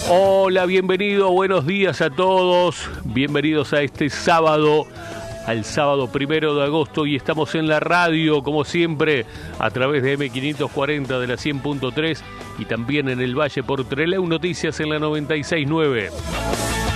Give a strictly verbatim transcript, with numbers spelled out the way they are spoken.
Hola, bienvenido, buenos días a todos. Bienvenidos a este sábado, al sábado primero de agosto, y estamos en la radio, como siempre, a través de eme quinientos cuarenta de la cien punto tres y también en el Valle por Trelew Noticias en la noventa y seis punto nueve.